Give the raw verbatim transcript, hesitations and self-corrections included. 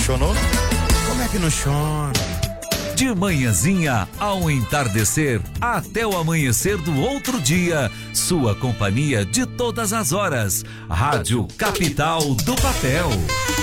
apaixonou? Como é que não chora? De manhãzinha ao entardecer, até o amanhecer do outro dia, sua companhia de todas as horas. Rádio Capital do Papel.